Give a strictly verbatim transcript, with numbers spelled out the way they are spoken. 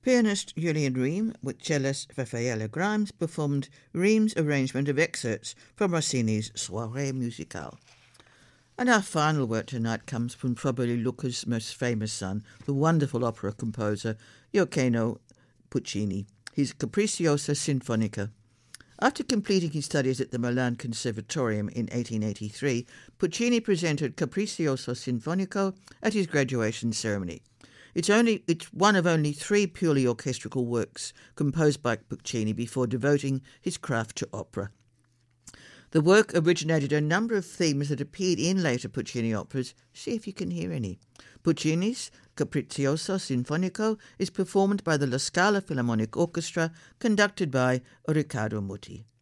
Pianist Julian Ream with cellist Raffaele Grimes performed Ream's arrangement of excerpts from Rossini's Soirée Musicale. And our final work tonight comes from probably Lucca's most famous son, the wonderful opera composer Gioacchino Puccini, his Capricciosa Sinfonica. After completing his studies at the Milan Conservatorium in eighteen eighty-three, Puccini presented Capriccioso Sinfonico at his graduation ceremony. It's only it's one of only three purely orchestral works composed by Puccini before devoting his craft to opera. The work originated a number of themes that appeared in later Puccini operas. See if you can hear any. Puccini's Capriccioso Sinfonico is performed by the La Scala Philharmonic Orchestra, conducted by Riccardo Muti.